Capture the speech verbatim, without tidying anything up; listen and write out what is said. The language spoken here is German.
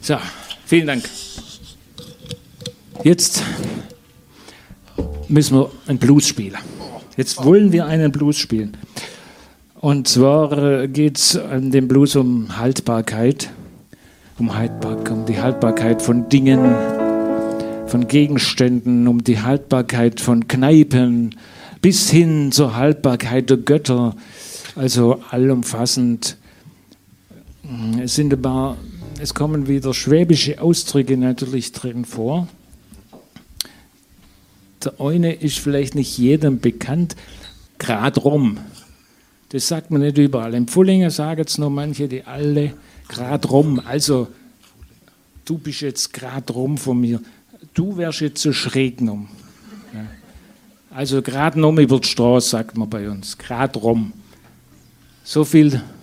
So, vielen Dank. Jetzt müssen wir einen Blues spielen. Jetzt wollen wir einen Blues spielen. Und zwar geht es an dem Blues um Haltbarkeit, um Haltbarkeit, um die Haltbarkeit von Dingen, von Gegenständen, um die Haltbarkeit von Kneipen, bis hin zur Haltbarkeit der Götter, also allumfassend. Es sind ein paar, es kommen wieder schwäbische Ausdrücke natürlich drin vor. Der eine ist vielleicht nicht jedem bekannt, grad rum. Das sagt man nicht überall. Im Pfullingen sagen es nur manche, die alle grad rum. Also, du bist jetzt grad rum von mir. Du wärst jetzt so schräg rum. Ja. Also, grad rum über die Straße, sagt man bei uns. Grad rum. So viel